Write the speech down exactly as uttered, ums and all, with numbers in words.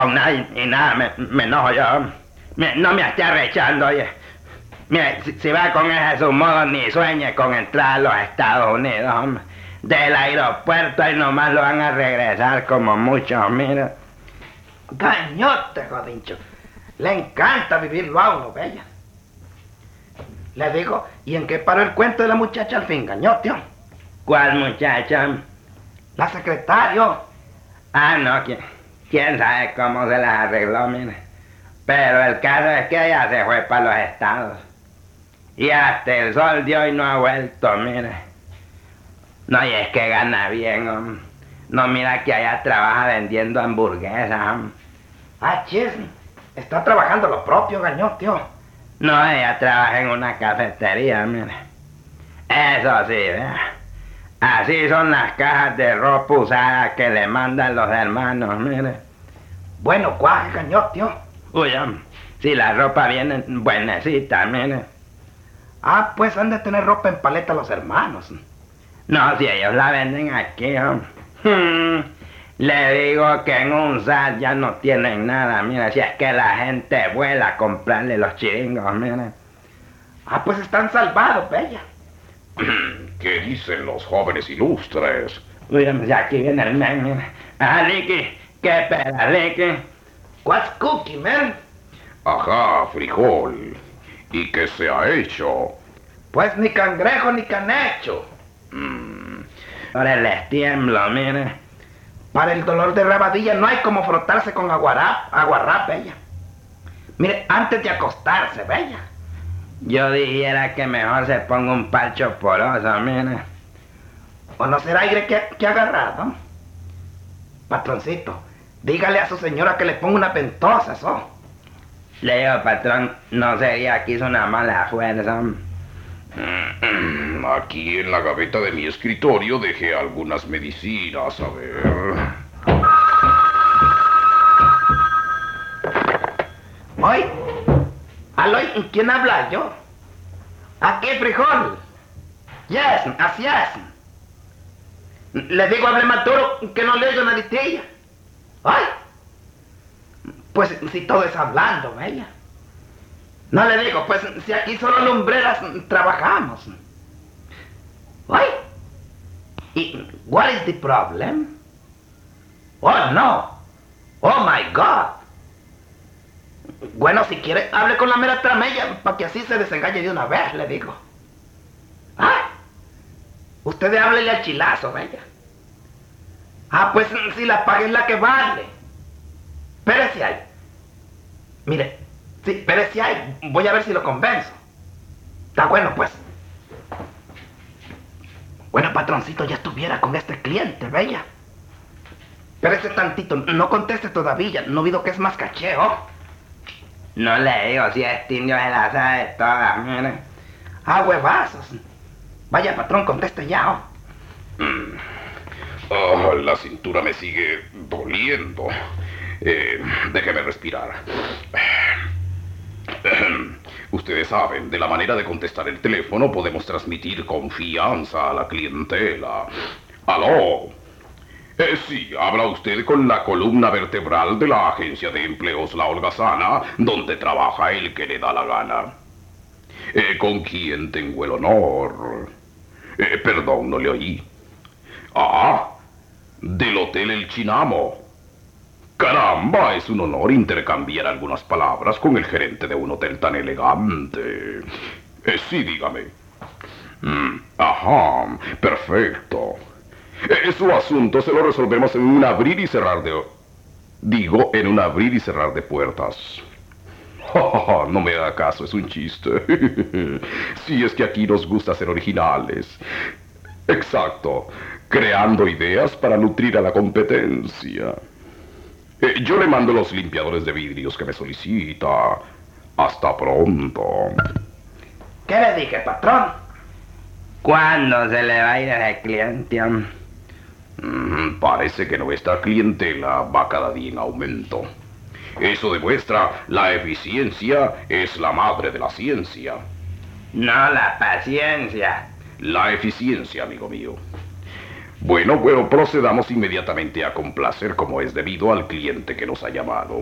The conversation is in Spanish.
con nadie y nada, me, me enojo yo. Me, no me esté arrechando, oye. Mire, si, si va con ese su modo, ni sueñe con entrar a los Estados Unidos, hombre. Del aeropuerto y nomás lo van a regresar como muchos, mira. Gañote, jodincho. Le encanta vivirlo a uno, bella. Le digo, ¿y en qué paró el cuento de la muchacha al fin, gañote? ¿Cuál muchacha? La secretaria. Ah, no, ¿quién, quién sabe cómo se las arregló, mire. Pero el caso es que ella se fue para los estados. Y hasta el sol de hoy no ha vuelto, mire. No, y es que gana bien, hombre. No, mira que allá trabaja vendiendo hamburguesas, hombre. Ah, chis, está trabajando lo propio, gañote. No, ella trabaja en una cafetería, mire. Eso sí, vea. Así son las cajas de ropa usada que le mandan los hermanos, mire. Bueno, cuaje, gañote. Uy, hombre, si la ropa viene buenecita, mire. Ah, pues han de tener ropa en paleta los hermanos. No, si ellos la venden aquí, hombre. Hmm, le digo que en un S A T ya no tienen nada, mire, si es que la gente vuela a comprarle los chiringos, mire. Ah, pues están salvados, bella. ¿Qué dicen los jóvenes ilustres? Uy, hombre, aquí viene el men, mire. Ah, Licky, ¿qué peda, Licky? What's cookie, man? Ajá, frijol. ¿Y qué se ha hecho? Pues ni cangrejo ni canecho. Mm. Ahora les tiemblo, mire. Para el dolor de rabadilla no hay como frotarse con aguarap, aguarrap, bella. Mire, antes de acostarse, bella. Yo dijera que mejor se ponga un parcho poroso, mire. ¿O no será aire que, que ha agarrado? Patroncito, dígale a su señora que le ponga una ventosa, ¿so? Le digo, patrón, no sería que hizo una mala fuerza. Aquí en la gaveta de mi escritorio dejé algunas medicinas, a ver. ¿Oye? ¿Aló? ¿Quién habla? ¿Yo? ¿Aquí, frijol? Yes, así es. Le digo, hable más duro que no le oigo una ditilla. ¡Ay! Pues si todo es hablando, bella. No le digo, pues si aquí solo lumbreras trabajamos. ¡Ay! ¿Y what is the problem? Oh, no. Oh, my God. Bueno, si quiere, hable con la mera tramella para que así se desengañe de una vez, le digo. ¡Ay! Usted háblele al chilazo, bella. Ah, pues si la paga es la que vale. Espérese ahí. Mire, sí, espérese ahí. Voy a ver si lo convenzo. Está bueno, pues. Bueno, patroncito, ya estuviera con este cliente, bella. Espérese tantito, no conteste todavía. No vido que es más cacheo. No le digo si este indio se la sabe todas, mire. Ah, huevazos. Vaya, patrón, conteste ya, oh. Mm. Oh, la cintura me sigue doliendo. Eh, déjeme respirar. Ustedes saben, de la manera de contestar el teléfono podemos transmitir confianza a la clientela. ¡Aló! Eh, sí, habla usted con la columna vertebral de la agencia de empleos La Holgazana, donde trabaja el que le da la gana. Eh, ¿Con quién tengo el honor? Eh, perdón, no le oí. Ah, del Hotel El Chinamo. Caramba, es un honor intercambiar algunas palabras con el gerente de un hotel tan elegante. Eh, sí, dígame. Mm, ajá, perfecto. Eh, su asunto se lo resolvemos en un abrir y cerrar de... Digo, en un abrir y cerrar de puertas. No me haga caso, es un chiste. Sí, es que aquí nos gusta ser originales. Exacto, creando ideas para nutrir a la competencia. Eh, yo le mando los limpiadores de vidrios que me solicita. Hasta pronto. ¿Qué le dije, patrón? ¿Cuándo se le va a ir ese cliente? Mm, parece que nuestra clientela va cada día en aumento. Eso demuestra la eficiencia es la madre de la ciencia. No, la paciencia. La eficiencia, amigo mío. Bueno, bueno, procedamos inmediatamente a complacer como es debido al cliente que nos ha llamado.